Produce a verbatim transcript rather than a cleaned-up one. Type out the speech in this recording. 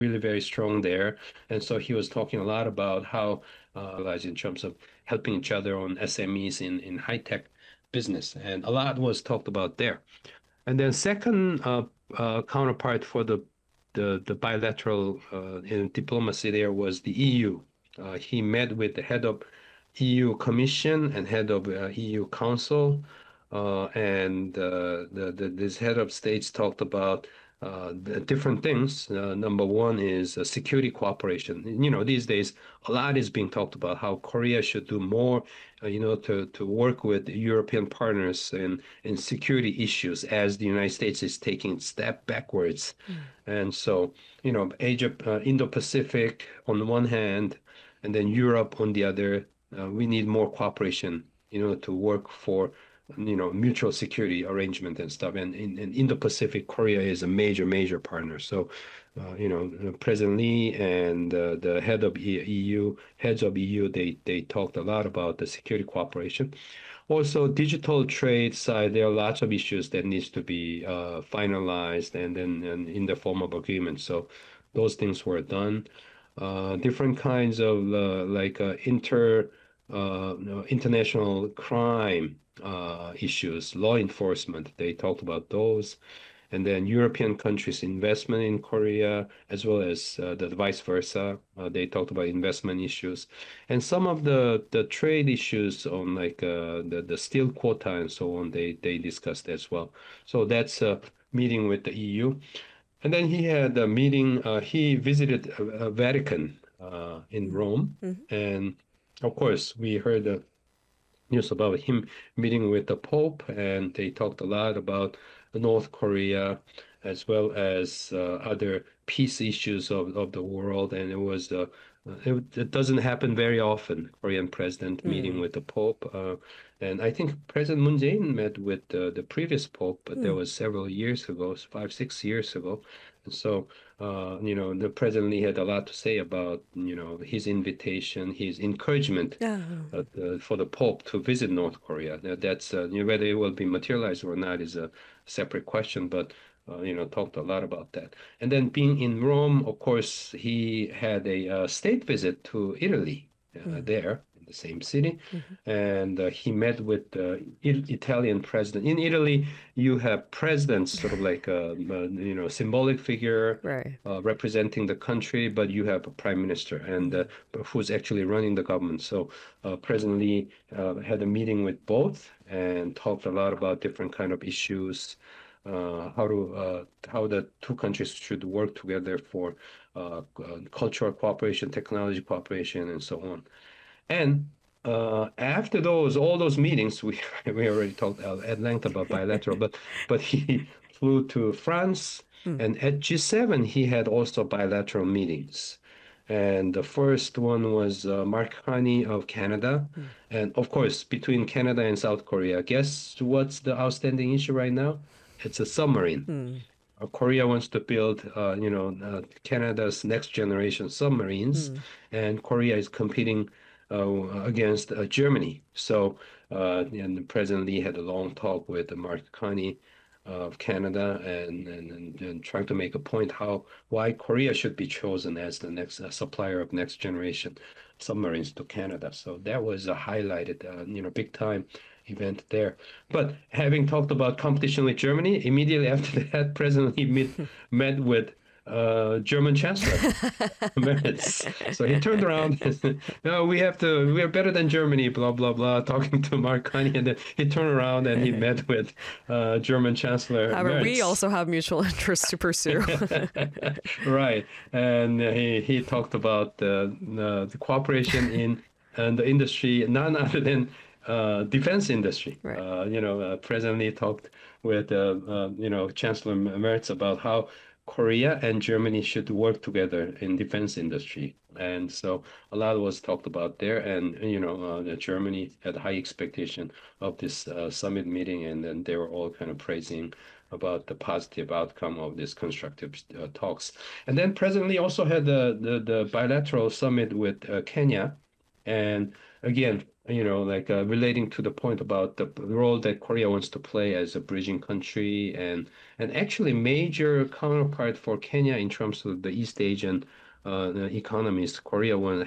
really very strong there. And so he was talking a lot about how, uh, like in terms of helping each other on S M Es in, in high tech business. And a lot was talked about there. And then second uh, uh, counterpart for the the, the bilateral uh, in diplomacy there was the E U. Uh, he met with the head of E U Commission and head of uh, E U Council, uh, and uh, the, the this head of states talked about uh, the different things. Uh, number one is uh, security cooperation. You know, these days a lot is being talked about how Korea should do more, uh, you know, to to work with European partners in in security issues as the United States is taking a step backwards. Mm. And so, you know, Asia, uh, Indo-Pacific on the one hand, and then Europe on the other. Uh, we need more cooperation, you know, to work for, you know, mutual security arrangement and stuff. And in, in Indo-Pacific, Korea is a major, major partner. So, uh, you know, uh, President Lee and uh, the head of E U, heads of E U, they they talked a lot about the security cooperation. Also, digital trade side, there are lots of issues that needs to be uh, finalized and then and in the form of agreement. So those things were done. Uh, different kinds of uh, like uh, inter uh, no, international crime uh, issues, law enforcement. They talked about those, and then European countries' investment in Korea, as well as uh, the vice versa. Uh, they talked about investment issues, and some of the the trade issues on like uh, the the steel quota and so on. They they discussed as well. So that's a meeting with the E U, and then he had a meeting. Uh, he visited uh, uh, Vatican uh, in Mm. Rome, Mhm. and of course we heard the news about him meeting with the Pope, and they talked a lot about North Korea as well as uh, other peace issues of, of the world. And it was uh, uh, it, it doesn't happen very often, Korean president meeting Mm. with the Pope. Uh, and I think President Moon Jae-in met with uh, the previous Pope, but that Mm. was several years ago, five, six years ago. And so, uh, you know, the President Lee had a lot to say about, you know, his invitation, his encouragement Yeah. uh, uh, for the Pope to visit North Korea. Now, that's uh, you know, whether it will be materialized or not is a separate question, but uh, you know, talked a lot about that. And then being in Rome, of course, he had a uh, state visit to Italy uh, Mm. there in the same city, Mhm. and uh, he met with the I Italian president. In Italy, you have presidents, sort of like a, a you know symbolic figure Right. uh, representing the country, but you have a prime minister and uh, Mm. who's actually running the government. So uh, President Lee uh, had a meeting with both and talked a lot about different kind of issues, uh, how to uh, how the two countries should work together for uh, uh, cultural cooperation, technology cooperation, and so on. And uh, after those, all those meetings, we we already talked uh, at length about bilateral, but but he flew to France, Mm. and at G seven he had also bilateral meetings. And the first one was uh, Mark Carney of Canada, Mm. and of course between Canada and South Korea. Guess what's the outstanding issue right now? It's a submarine. Mm. Uh, Korea wants to build, uh, you know, uh, Canada's next generation submarines, Mm. and Korea is competing uh, against uh, Germany. So, uh, and President Lee had a long talk with Mark Carney of Canada, and, and and and trying to make a point how why Korea should be chosen as the next uh, supplier of next generation submarines to Canada. So that was a highlighted, uh, you know, big time event there. But having talked about competition with Germany, immediately after that, President Lee met, met with uh, German Chancellor Merz. So he turned around and said, no, we have to, we are better than Germany, blah, blah, blah, talking to Mark Carney. And then he turned around and he met with uh, German Chancellor However, we Merz. also have mutual interests to pursue. Right. And he, he talked about the, the, the cooperation in and the industry, none other than uh, defense industry. Right. Uh, you know, uh, President Lee talked with, uh, uh, you know, Chancellor Merz about how Korea and Germany should work together in defense industry. And so a lot was talked about there. And, you know, uh, Germany had high expectation of this uh, summit meeting, and then they were all kind of praising about the positive outcome of this constructive uh, talks. And then President Lee also had the, the, the bilateral summit with uh, Kenya. And again, you know, like uh, relating to the point about the role that Korea wants to play as a bridging country and and actually major counterpart for Kenya in terms of the East Asian uh, economies. Korea one